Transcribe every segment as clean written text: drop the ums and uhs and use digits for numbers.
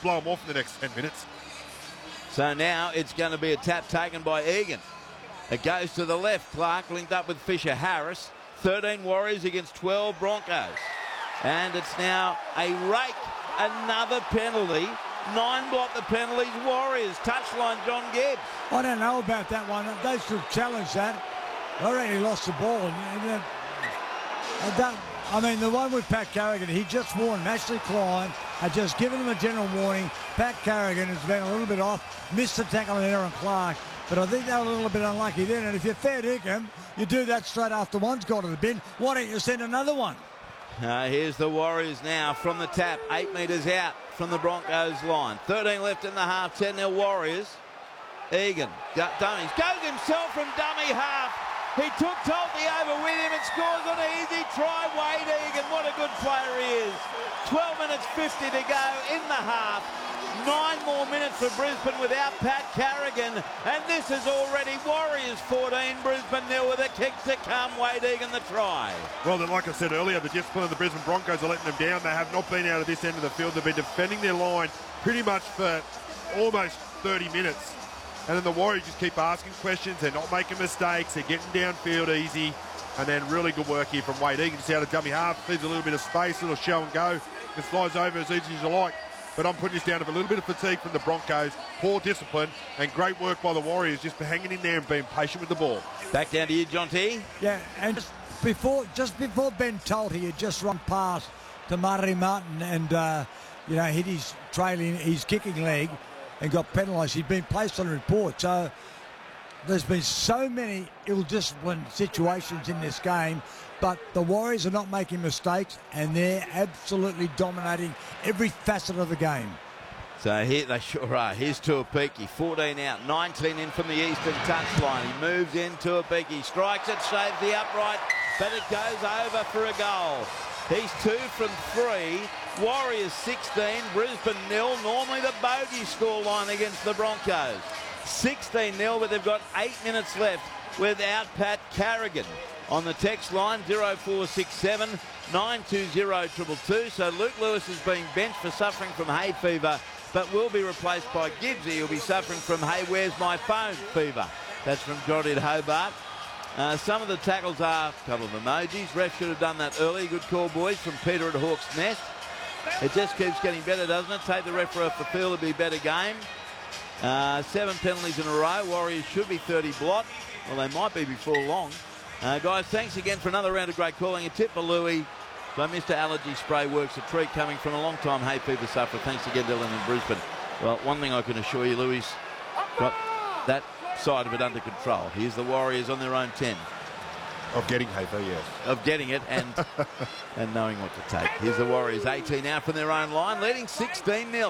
blow them off in the next 10 minutes. So now it's going to be a tap taken by Egan. It goes to the left. Clark linked up with Fisher Harris. 13 Warriors against 12 Broncos. And it's now a rake. Another penalty. 9 block the penalties. Warriors. Touchline John Gibbs. I don't know about that one. They should challenge that. I reckon he lost the ball. I mean, the one with Pat Carrigan, he just warned Ashley Klein, had just given him a general warning. Pat Carrigan has been a little bit off, missed the tackle on Aaron Clark, but I think they were a little bit unlucky then. And if you're fair dinkum, you do that straight after one's gone to the bin. Why don't you send another one? Here's the Warriors now from the tap, 8 metres out from the Broncos line. 13 left in the half, 10-0 Warriors. Egan, dummies, goes himself from dummy half. He took Tolty over with him and scores on an easy try. Wade Egan, what a good player he is. 12 minutes 50 to go in the half. 9 more minutes for Brisbane without Pat Carrigan. And this is already Warriors 14, Brisbane 0 with a kick to come. Wade Egan the try. Well, then, like I said earlier, the discipline of the Brisbane Broncos are letting them down. They have not been out of this end of the field. They've been defending their line pretty much for almost 30 minutes. And then the Warriors just keep asking questions. They're not making mistakes. They're getting downfield easy. And then really good work here from Wade Egan. Just out of dummy half. Leaves a little bit of space, a little show and go. It flies over as easy as you like. But I'm putting this down to a little bit of fatigue from the Broncos. Poor discipline and great work by the Warriors just for hanging in there and being patient with the ball. Back down to you, John T. Yeah, and just before Ben Tolty had just run past to Marty Martin and, hit his trailing, his kicking leg, and got penalised. He'd been placed on a report. So there's been so many ill-disciplined situations in this game, but the Warriors are not making mistakes, and they're absolutely dominating every facet of the game. So here they sure are. Here's Tuapiki, 14 out, 19 in from the eastern touchline. He moves in, Tuapiki strikes it, saves the upright, but it goes over for a goal. He's 2 from 3. Warriors 16, Brisbane 0. Normally the bogey scoreline against the Broncos. 16-0, but they've got 8 minutes left without Pat Carrigan. On the text line, 0467 920 222. So Luke Lewis is being benched for suffering from hay fever, but will be replaced by Gibbsy, who'll be suffering from hey, where's my phone fever. That's from Johnny at Hobart. Some of the tackles are a couple of emojis. Ref should have done that early. Good call, boys, from Peter at Hawks Nest. It just keeps getting better, doesn't it? Take the referee off the field, it'll be a better game. 7 penalties in a row. Warriors should be 30 blot. Well, they might be before long. Guys, thanks again for another round of great calling. A tip for Louis. So Mr. Allergy Spray works a treat coming from a long-time hay fever sufferer. Thanks again, Dylan in Brisbane. Well, one thing I can assure you, Louis got that side of it under control. Here's the Warriors on their own 10. Of getting hay fever, yes. Of getting it and and knowing what to take. Here's the Warriors 18 out from their own line, leading 16-0.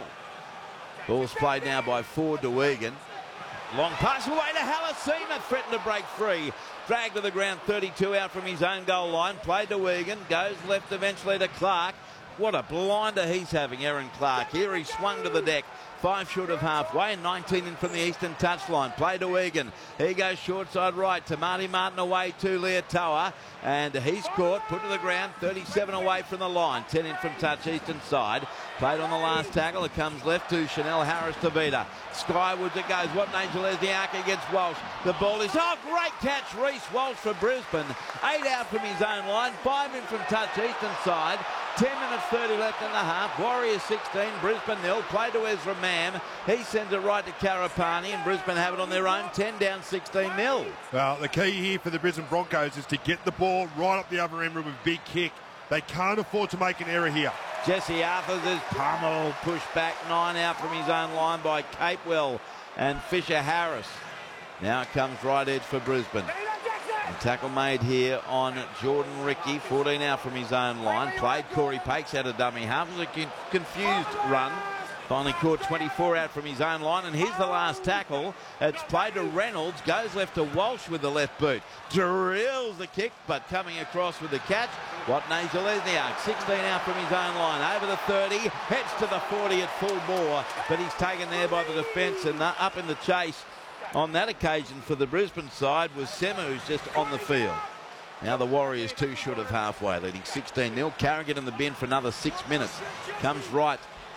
Ball's played now by Ford to Egan. Long pass away to Halasima, threatened to break free. Dragged to the ground, 32 out from his own goal line. Played to Egan, goes left eventually to Clark. What a blinder he's having, Aaron Clark. Here he swung to the deck. 5 short of halfway, and 19 in from the eastern touchline. Play to Egan. He goes short side right to Marty Martin away to Leotoa. And he's caught, put to the ground, 37 away from the line. 10 in from touch, eastern side. Played on the last tackle. It comes left to Chanel Harris to Vida. Skywards it goes. What Angel Lesniak against Walsh. The ball is, great catch, Reece Walsh for Brisbane. 8 out from his own line. 5 in from touch, eastern side. 10 minutes 30 left in the half. Warriors 16, Brisbane 0. Play to Ezra Mam. He sends it right to Karapani, and Brisbane have it on their own. 10 down, 16-0. Well, the key here for the Brisbane Broncos is to get the ball right up the other end with a big kick. They can't afford to make an error here. Jesse Arthurs is pummeled, pushed back 9 out from his own line by Capewell and Fisher Harris. Now it comes right edge for Brisbane. The tackle made here on Jordan Ricky, 14 out from his own line. Played Corey Pakes out of dummy half. It was a confused run. Finally caught 24 out from his own line. And here's the last tackle. It's played to Reynolds. Goes left to Walsh with the left boot. Drills the kick, but coming across with the catch. Watney Zalesniak, 16 out from his own line. Over the 30. Heads to the 40 at full bore. But he's taken there by the defence and up in the chase. On that occasion for the Brisbane side was Semu, who's just on the field. Now the Warriors 2 short of halfway, leading 16-0. Carrigan in the bin for another 6 minutes. Comes right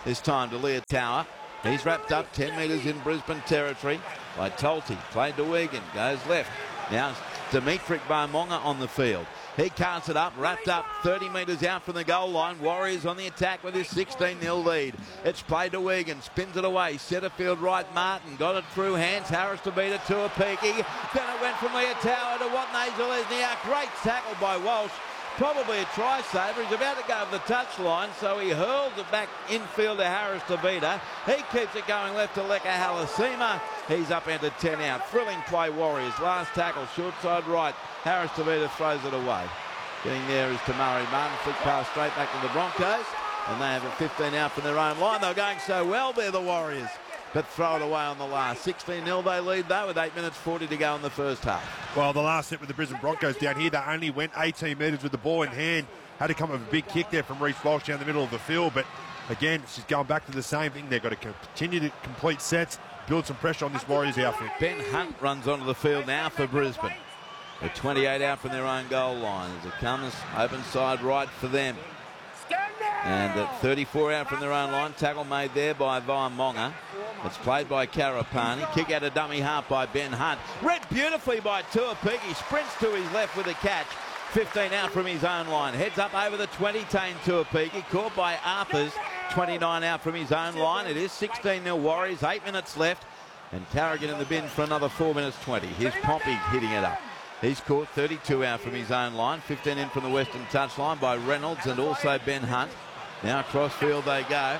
This time to Leah Tower. He's wrapped up 10 metres in Brisbane territory by Tolte. Played to Wigan. Goes left. Now Dimitri Barmonga on the field. He casts it up, wrapped up 30 metres out from the goal line. Warriors on the attack with his 16-0 lead. It's played to Wigan, spins it away. Centre field right, Martin got it through hands. Harris to beat it to a Peaky. Then it went from Leah Tower to Watney Zelezniak. Great tackle by Walsh. Probably a try saver. He's about to go over the touchline, so he hurls it back infield to Harris to beat her. He keeps it going left to Leka Halasima. He's up into 10 out. Thrilling play, Warriors. Last tackle, short side right. Harris to beat her, throws it away. Getting there is Tamari Martin. Flick pass straight back to the Broncos. And they have a 15 out from their own line. They're going so well there, the Warriors. But throw it away on the last. 16-0 they lead though with 8 minutes 40 to go in the first half. Well, the last set with the Brisbane Broncos down here, they only went 18 metres with the ball in hand. Had to come up with a big kick there from Reece Walsh down the middle of the field. But again, she's going back to the same thing. They've got to continue to complete sets, build some pressure on this Warriors outfit. Ben Hunt runs onto the field now for Brisbane. They're 28 out from their own goal line as it comes open side right for them. And at 34 out from their own line, tackle made there by Vaimonga. It's played by Karapani. Kick out a dummy half by Ben Hunt. Read beautifully by Tuapiki. Sprints to his left with a catch. 15 out from his own line. Heads up over the 20, Tane Tuapiki. Caught by Arpers. 29 out from his own line. It is 16-0 Warriors. 8 minutes left. And Carrigan in the bin for another 4 minutes 20. Here's Pompey hitting it up. He's caught 32 out from his own line. 15 in from the western touchline by Reynolds and also Ben Hunt. Now across field they go.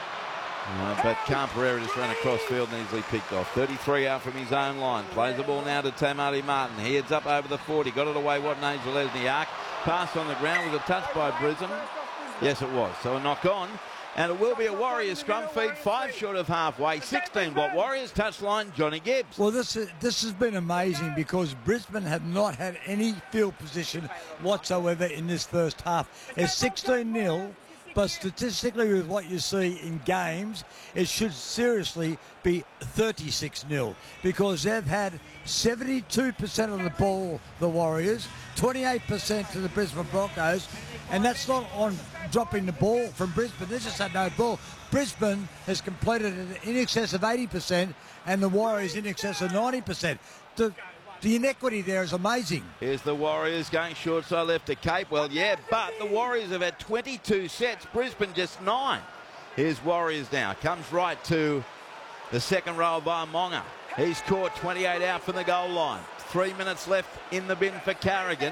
But Camperera just ran across field and easily picked off. 33 out from his own line. Plays the ball now to Tamari Martin. He heads up over the 40. Got it away, Watney Zelezniak. Pass on the ground. Was a touch by Brisbane? Yes, it was. So a knock on. And it will be a Warriors scrum feed, 5 short of halfway. 16 block Warriors, touchline, Johnny Gibbs. Well, this has been amazing because Brisbane have not had any field position whatsoever in this first half. It's 16-0. But statistically, with what you see in games, it should seriously be 36-0 because they've had 72% of the ball, the Warriors, 28% to the Brisbane Broncos, and that's not on dropping the ball from Brisbane. They just had no ball. Brisbane has completed it in excess of 80% and the Warriors in excess of 90%. The inequity there is amazing. Here's the Warriors going short side left to Capewell. Yeah, but the Warriors have had 22 sets. Brisbane just 9. Here's Warriors now. Comes right to the second row by Monga. He's caught 28 out from the goal line. 3 minutes left in the bin for Carrigan.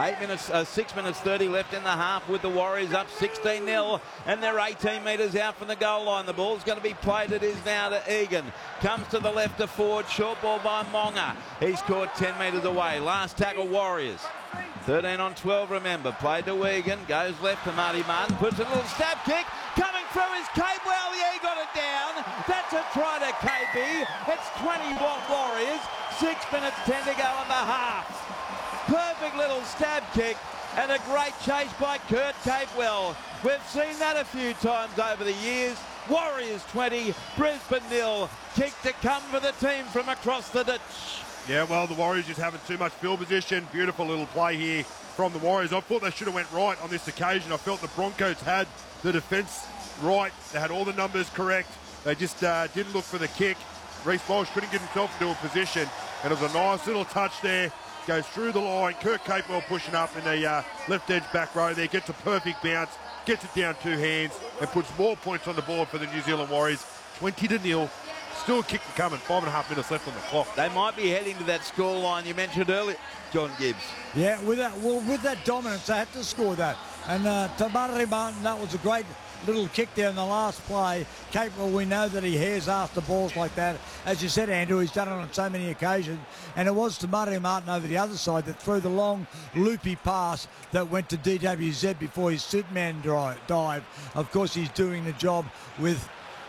6 minutes 30 left in the half with the Warriors up 16-0 and they're 18 metres out from the goal line. The ball's going to be played. It is now to Egan. Comes to the left to forward. Short ball by Monga. He's caught 10 metres away. Last tackle Warriors. 13 on 12, remember. Played to Egan. Goes left to Marty Martin. Puts a little stab kick. Coming through is Capewell. Yeah, he got it down. That's a try to KB. It's 20 block Warriors. 6 minutes 10 to go in the half. Perfect little stab kick and a great chase by Kurt Capewell. We've seen that a few times over the years. Warriors 20, Brisbane 0. Kick to come for the team from across the ditch. Yeah, well, the Warriors just having too much field position. Beautiful little play here from the Warriors. I thought they should have went right on this occasion. I felt the Broncos had the defence right. They had all the numbers correct. They just didn't look for the kick. Reece Walsh couldn't get himself into a position. And it was a nice little touch there. Goes through the line. Kirk Capewell pushing up in the left edge back row there. Gets a perfect bounce. Gets it down 2 hands. And puts more points on the board for the New Zealand Warriors. 20-0. Still a kick to come and 5.5 minutes left on the clock. They might be heading to that score line you mentioned earlier, John Gibbs. Yeah, with that dominance, they had to score that. And Tamari Martin, that was a great little kick there in the last play. Capewell, we know that he hairs after balls like that. As you said, Andrew, he's done it on so many occasions. And it was Tamari Martin over the other side that threw the long, loopy pass that went to DWZ before his Superman dive. Of course, he's doing the job with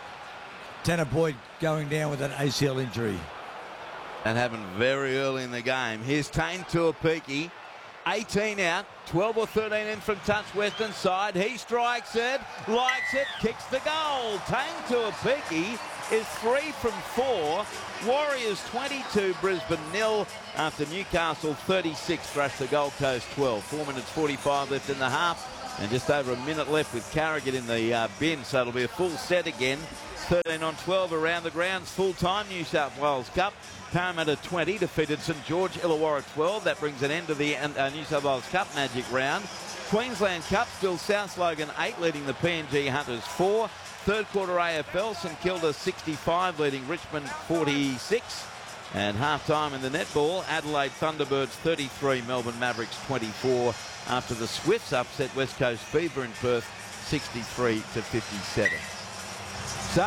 Tanner Boyd going down with an ACL injury. And happened very early in the game. Here's Tane Tuapiki. 18 out, 12 or 13 in from touch western side. He strikes it, likes it, kicks the goal. Tane Tuapiki is 3 from 4. Warriors 22, Brisbane 0 after Newcastle 36 thrashed the Gold Coast 12. 4 minutes 45 left in the half. And just over a minute left with Carrigan in the bin, so it'll be a full set again. 13 on 12 around the grounds, full-time New South Wales Cup. Parramatta 20 defeated St George Illawarra 12. That brings an end to the New South Wales Cup Magic round. Queensland Cup, still South Logan 8 leading the PNG Hunters 4. Third quarter AFL, St Kilda 65 leading Richmond 46. And half-time in the netball, Adelaide Thunderbirds 33, Melbourne Mavericks 24 after the Swifts upset West Coast Fever in Perth 63-57. So,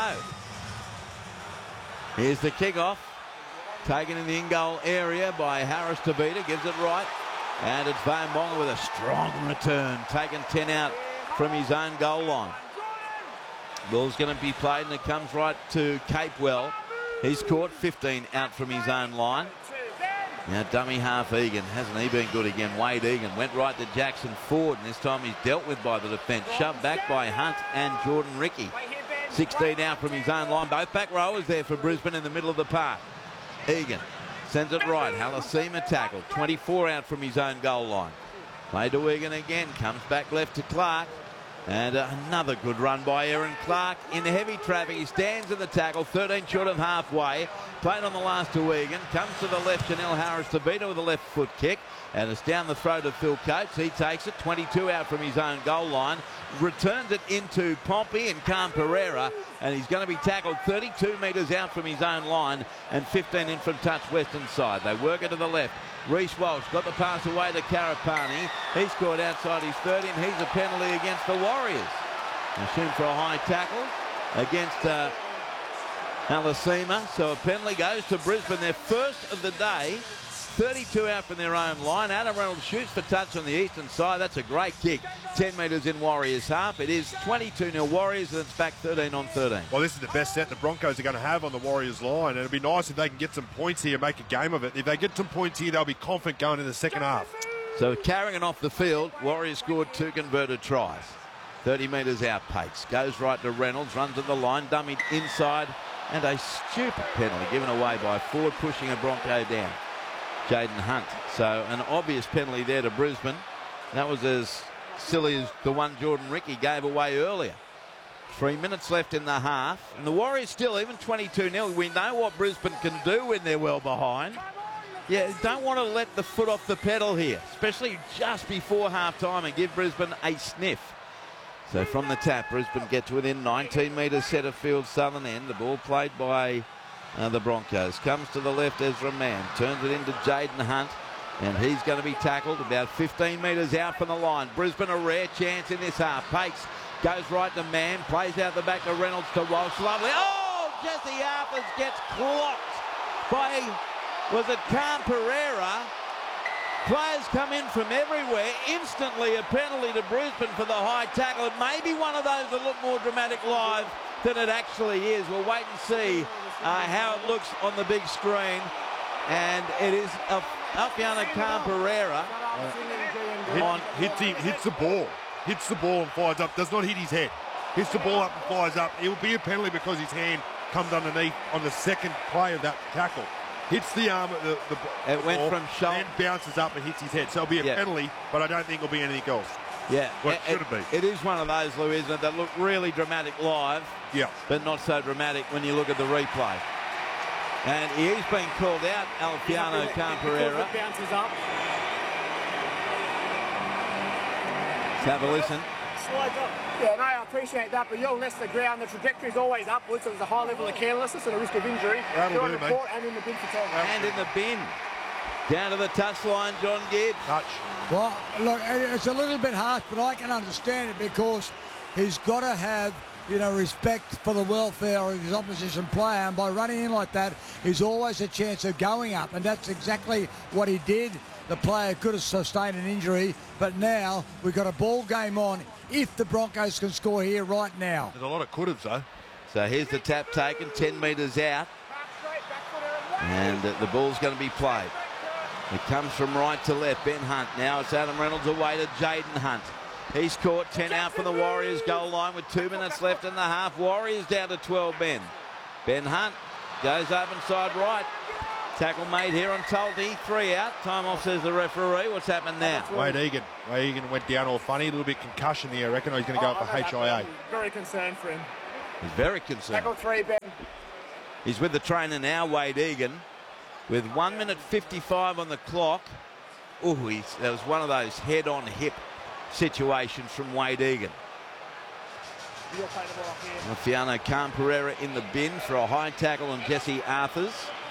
here's the kick-off, taken in the in-goal area by Harris Tavita, gives it right, and it's Van Bonga with a strong return, taken 10 out from his own goal line. Ball's going to be played and it comes right to Capewell. He's caught 15 out from his own line. Now dummy half Egan, hasn't he been good again? Wade Egan went right to Jackson Ford, and this time he's dealt with by the defence. Shoved back by Hunt and Jordan Ricky. 16 out from his own line. Both back rowers there for Brisbane in the middle of the park. Egan sends it right. Halasima tackled. 24 out from his own goal line. Played to Egan again. Comes back left to Clark. And another good run by Aaron Clark in heavy traffic. He stands in the tackle, 13 short of halfway. Played on the last to Egan. Comes to the left, Chanel Harris Tavita with a left foot kick. And it's down the throat of Phil Coates. He takes it, 22 out from his own goal line. Returns it into Pompey and Khan Pereira. And he's going to be tackled 32 metres out from his own line and 15 in from touch western side. They work it to the left. Reece Walsh got the pass away to Karapani. He scored outside his 30, and he's a penalty against the Warriors. Assumed for a high tackle against Halasima. So a penalty goes to Brisbane, their first of the day. 32 out from their own line. Adam Reynolds shoots for touch on the eastern side. That's a great kick. 10 metres in Warriors half. It is 22-0 Warriors, and it's back 13 on 13. Well, this is the best set the Broncos are going to have on the Warriors line, and it'd be nice if they can get some points here and make a game of it. If they get some points here, they'll be confident going in the second half. So carrying off the field, Warriors scored 2 converted tries. 30 metres out pace. Goes right to Reynolds, runs at the line, dummied inside, and a stupid penalty given away by Ford, pushing a Bronco down. Jaden Hunt. So an obvious penalty there to Brisbane. That was as silly as the one Jordan Ricky gave away earlier. 3 minutes left in the half. And the Warriors still even 22-0. We know what Brisbane can do when they're well behind. Yeah, don't want to let the foot off the pedal here, especially just before half-time, and give Brisbane a sniff. So from the tap, Brisbane get to within 19 metres centre field southern end. The ball played by the Broncos. Comes to the left, Ezra Mann. Turns it into Jaden Hunt. And he's going to be tackled about 15 metres out from the line. Brisbane a rare chance in this half. Pace goes right to Mann. Plays out the back to Reynolds to Walsh. Lovely. Oh, Jesse Harpers gets clocked by, was it Khan Pereira? Players come in from everywhere. Instantly a penalty to Brisbane for the high tackle. It may be one of those that look more dramatic live than it actually is. We'll wait and see how it looks on the big screen. And it is Alfiana Khan Pereira. Hits the ball. Hits the ball and flies up. Does not hit his head. Hits the ball up and flies up. It will be a penalty because his hand comes underneath on the second play of that tackle. Hits the arm of the it went ball, from shoulder. Then bounces up and hits his head. So it'll be a penalty, but I don't think it'll be anything else. Yeah, what should it be? It is one of those, Lou, isn't it, that look really dramatic live, but not so dramatic when you look at the replay. And he's been called out, Alfiano Khan Pereira. Bounces up. Let's have a listen. Slides up. Yeah, no, I appreciate that, but you're less the ground. The trajectory is always upwards, so there's a high level of carelessness and a risk of injury. That'll do, mate. And in the bin for 10. And in the bin. Down to the touchline, John Gibbs. Touch. Well, look, it's a little bit harsh, but I can understand it because he's got to have, respect for the welfare of his opposition player. And by running in like that, he's always a chance of going up. And that's exactly what he did. The player could have sustained an injury, but now we've got a ball game on if the Broncos can score here right now. There's a lot of could-haves, though. So here's the tap taken, 10 metres out. And the ball's going to be played. It comes from right to left. Ben Hunt. Now it's Adam Reynolds away to Jaden Hunt. He's caught 10 out from the Warriors goal line with 2 minutes left in the half. Warriors down to 12 men. Ben Hunt goes up inside right. Tackle made here on Tulty. 3 out. Time off, says the referee. What's happened now? Wade Egan went down all funny. A little bit concussion here. I reckon he's going to go up for HIA. I'm very concerned for him. He's very concerned. Tackle 3, Ben. He's with the trainer now, Wade Egan, with 1 minute 55 on the clock. Oh, that was one of those head-on hip situations from Wade Egan. Alfiano Camperera in the bin for a high tackle on Jesse Arthurs.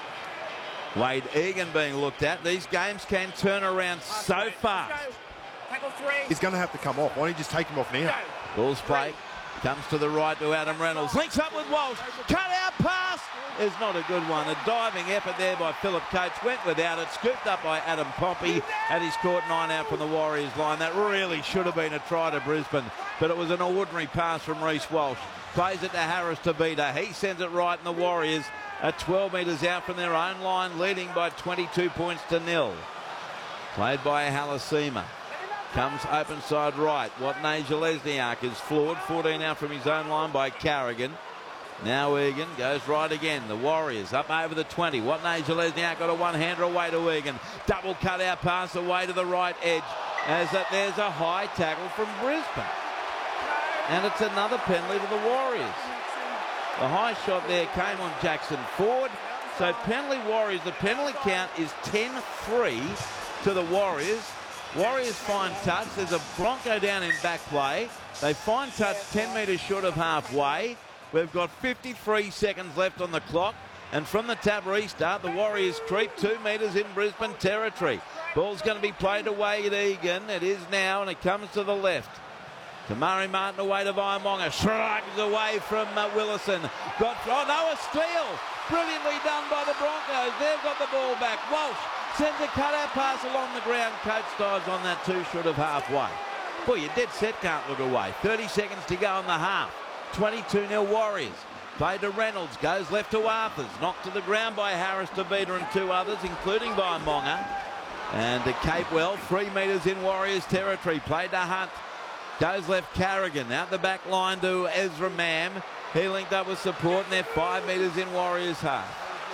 Wade Egan being looked at. These games can turn around so fast. Tackle 3. He's going to have to come off. Why don't you just take him off now? Ball's play. Comes to the right to Adam Reynolds. Links up with Walsh. Cut out pass is not a good one. A diving effort there by Philip Coates. Went without it. Scooped up by Adam Pompey. And he's caught 9 out from the Warriors line. That really should have been a try to Brisbane. But it was an ordinary pass from Reece Walsh. Plays it to Harris Tavita. He sends it right, and the Warriors are 12 metres out from their own line, leading by 22 points to 0. Played by Halasima. Comes open side right. Watney Zelezniak is floored. 14 out from his own line by Carrigan. Now Egan goes right again. The Warriors up over the 20. Watney Zelezniak got a one-hander away to Egan. Double cut-out pass away to the right edge. As that there's a high tackle from Brisbane. And it's another penalty to the Warriors. The high shot there came on Jackson Ford. So penalty Warriors, the penalty count is 10-3 to the Warriors. Warriors find touch. There's a Bronco down in back play. They find touch 10 metres short of halfway. We've got 53 seconds left on the clock. And from the tap restart, the Warriors creep 2 metres in Brisbane territory. Ball's going to be played away at Egan. It is now, and it comes to the left. To Murray Martin away to Vaimonga. Shrugs away from Willison. A steal. Brilliantly done by the Broncos. They've got the ball back. Walsh sends a cut-out pass along the ground. Coates dives on that 2 short of halfway. Boy, your dead set can't look away. 30 seconds to go in the half. 22-0 Warriors. Played to Reynolds. Goes left to Arthurs. Knocked to the ground by Harris Tavita and 2 others, including Vaimonga. And to Capewell. 3 metres in Warriors territory. Played to Hunt. Goes left Carrigan, out the back line to Ezra Mam. He linked up with support, and they're 5 metres in Warriors half.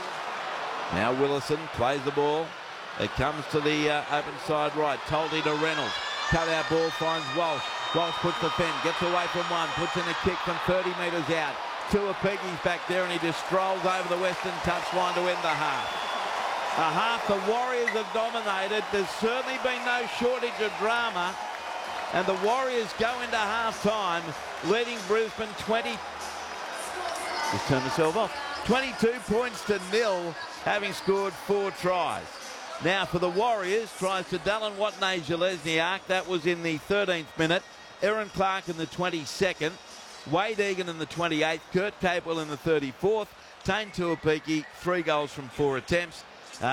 Now Willison plays the ball. It comes to the open side right. Tulty to Reynolds. Cut out ball finds Walsh. Walsh puts the fend, gets away from one, puts in a kick from 30 metres out. Tuapiggi's back there, and he just strolls over the western touchline to end the half. A half the Warriors have dominated. There's certainly been no shortage of drama. And the Warriors go into half-time, leading Brisbane 20... Just turn myself off. 22 points to 0, having scored 4 tries. Now for the Warriors, tries to Dallin Watney Zelezniak. That was in the 13th minute. Aaron Clark in the 22nd. Wade Egan in the 28th. Kurt Capewell in the 34th. Tane Tuapiki, 3 goals from 4 attempts.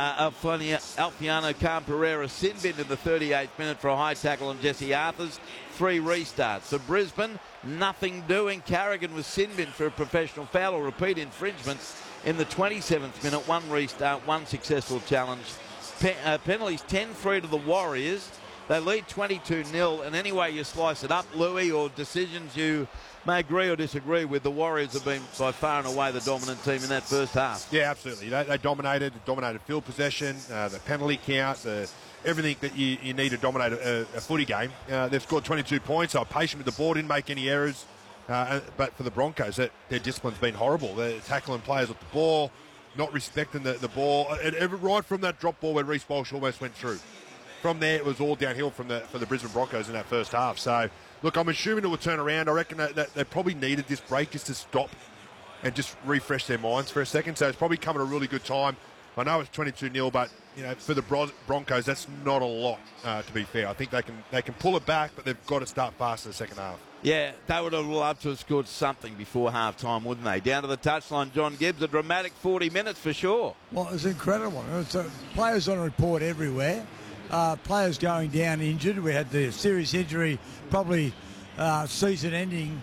Alfiano Camperera Sinbin in the 38th minute for a high tackle on Jesse Arthurs. 3 restarts. So Brisbane, nothing doing. Carrigan was Sinbin for a professional foul or repeat infringement in the 27th minute. 1 restart, 1 successful challenge. Penalties 10-3 to the Warriors. They lead 22-0, and any way you slice it up, Louis, or decisions you may agree or disagree with, the Warriors have been by far and away the dominant team in that first half. Yeah, absolutely. They dominated field possession, the penalty count, everything that you need to dominate a footy game. They've scored 22 points. They were patient with the ball, didn't make any errors. But for the Broncos, their discipline's been horrible. They're tackling players with the ball, not respecting the ball. Right from that drop ball where Reece Walsh almost went through. From there, it was all downhill for the Brisbane Broncos in that first half. So, look, I'm assuming it will turn around. I reckon that they probably needed this break just to stop and just refresh their minds for a second. So it's probably coming at a really good time. I know it's 22-0, but for the Broncos, that's not a lot. To be fair, I think they can pull it back, but they've got to start fast in the second half. Yeah, they would have loved to have scored something before half-time, wouldn't they? Down to the touchline, John Gibbs, a dramatic 40 minutes for sure. Well, it's incredible. Players on report everywhere. Players going down injured. We had the serious injury, probably season-ending,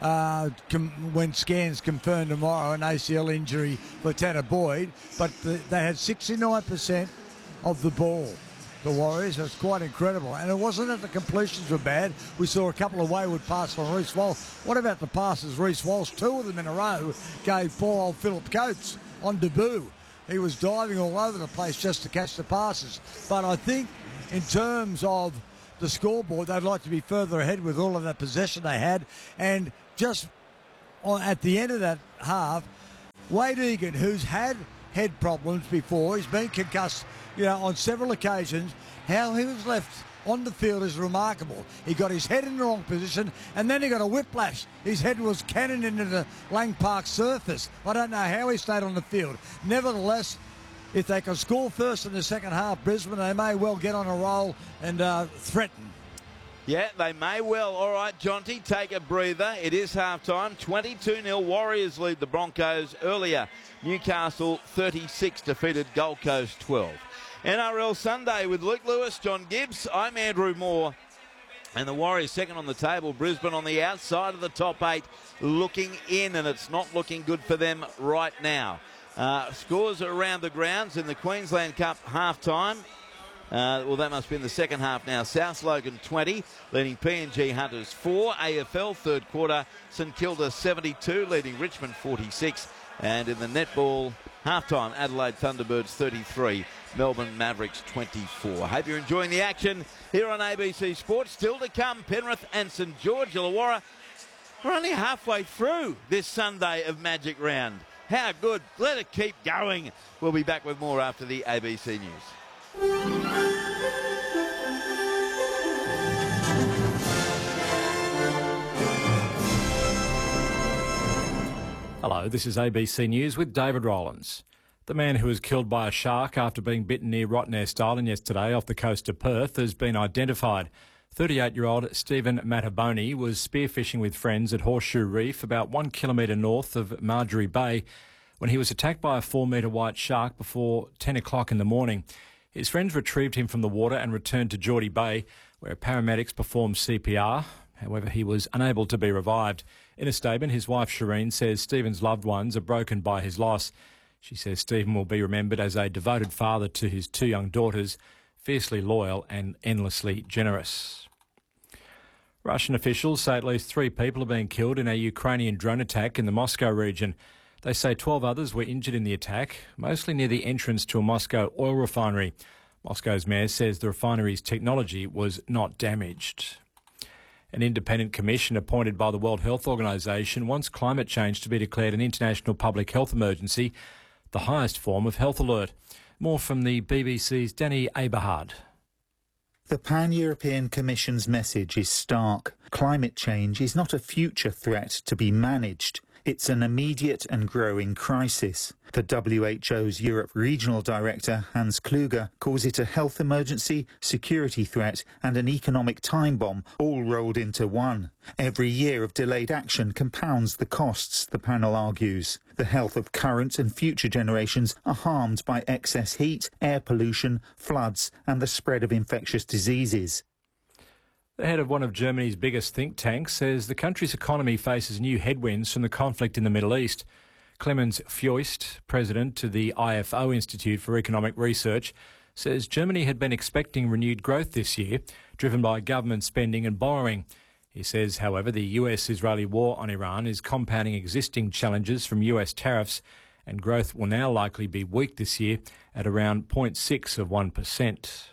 when scans confirm tomorrow, an ACL injury for Tanner Boyd. But they had 69% of the ball, the Warriors. It's quite incredible. And it wasn't that the completions were bad. We saw a couple of wayward passes from Reece Walsh. What about the passes Reece Walsh, 2 of them in a row, gave poor old Philip Coates on debut? he was diving all over the place just to catch the passes. But I think in terms of the scoreboard, they'd like to be further ahead with all of that possession they had. And just at the end of that half, Wade Egan, who's had head problems before, he's been concussed, on several occasions, how he was left on the field is remarkable. He got his head in the wrong position and then he got a whiplash. His head was cannon into the Lang Park surface. I don't know how he stayed on the field. Nevertheless, if they can score first in the second half, Brisbane, they may well get on a roll and threaten. Yeah, they may well. All right, Jonty, take a breather. It is half-time. 22-0 Warriors lead the Broncos earlier. Newcastle 36 defeated Gold Coast 12. NRL Sunday with Luke Lewis, John Gibbs. I'm Andrew Moore. And the Warriors second on the table. Brisbane on the outside of the top 8 looking in, and it's not looking good for them right now. Scores are around the grounds in the Queensland Cup half-time. Well, that must be in the second half now. South Logan 20, leading PNG Hunters 4. AFL third quarter, St Kilda 72, leading Richmond 46. And in the netball half-time, Adelaide Thunderbirds 33, Melbourne Mavericks 24. Hope you're enjoying the action here on ABC Sports. Still to come, Penrith and St George Illawarra. We're only halfway through this Sunday of Magic Round. How good. Let it keep going. We'll be back with more after the ABC News. Hello, this is ABC News with David Rowlands. The man who was killed by a shark after being bitten near Rottnest Island yesterday off the coast of Perth has been identified. 38-year-old Stephen Mataboni was spearfishing with friends at Horseshoe Reef, about 1 kilometre north of Marjorie Bay, when he was attacked by a 4-metre white shark before 10 o'clock in the morning. His friends retrieved him from the water and returned to Geordie Bay, where paramedics performed CPR. However, he was unable to be revived. In a statement, his wife Shireen says Stephen's loved ones are broken by his loss. She says Stephen will be remembered as a devoted father to his 2 young daughters, fiercely loyal and endlessly generous. Russian officials say at least 3 people are being killed in a Ukrainian drone attack in the Moscow region. They say 12 others were injured in the attack, mostly near the entrance to a Moscow oil refinery. Moscow's mayor says the refinery's technology was not damaged. An independent commission appointed by the World Health Organization wants climate change to be declared an international public health emergency, the highest form of health alert. More from the BBC's Danny Aberhard. The Pan-European Commission's message is stark. Climate change is not a future threat to be managed. It's an immediate and growing crisis. The WHO's Europe Regional Director, Hans Kluge, calls it a health emergency, security threat and an economic time bomb, all rolled into one. Every year of delayed action compounds the costs, the panel argues. The health of current and future generations are harmed by excess heat, air pollution, floods and the spread of infectious diseases. The head of one of Germany's biggest think tanks says the country's economy faces new headwinds from the conflict in the Middle East. Clemens Fjost, president of the IFO Institute for Economic Research, says Germany had been expecting renewed growth this year, driven by government spending and borrowing. He says, however, the US-Israeli war on Iran is compounding existing challenges from US tariffs, and growth will now likely be weak this year at around 0.6%.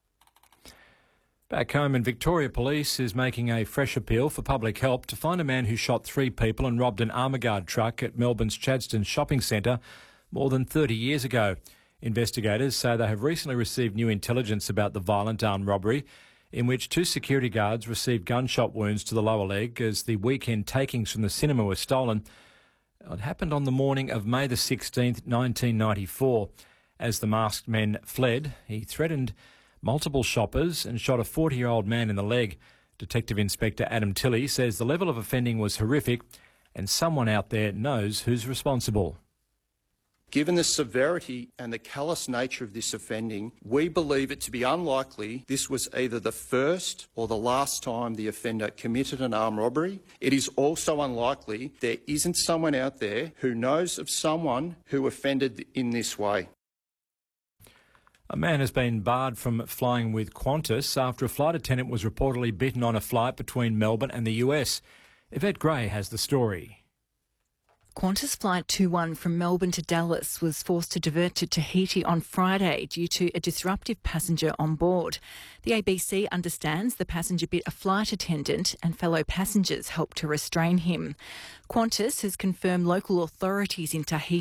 Back home in Victoria, police is making a fresh appeal for public help to find a man who shot 3 people and robbed an Armaguard truck at Melbourne's Chadstone shopping centre more than 30 years ago. Investigators say they have recently received new intelligence about the violent armed robbery, in which 2 security guards received gunshot wounds to the lower leg as the weekend takings from the cinema were stolen. It happened on the morning of May the 16th, 1994. As the masked men fled, he threatened multiple shoppers and shot a 40-year-old man in the leg. Detective Inspector Adam Tilley says the level of offending was horrific and someone out there knows who's responsible. Given the severity and the callous nature of this offending, we believe it to be unlikely this was either the first or the last time the offender committed an armed robbery. It is also unlikely there isn't someone out there who knows of someone who offended in this way. A man has been barred from flying with Qantas after a flight attendant was reportedly bitten on a flight between Melbourne and the US. Yvette Gray has the story. Qantas Flight 21 from Melbourne to Dallas was forced to divert to Tahiti on Friday due to a disruptive passenger on board. The ABC understands the passenger bit a flight attendant and fellow passengers helped to restrain him. Qantas has confirmed local authorities in Tahiti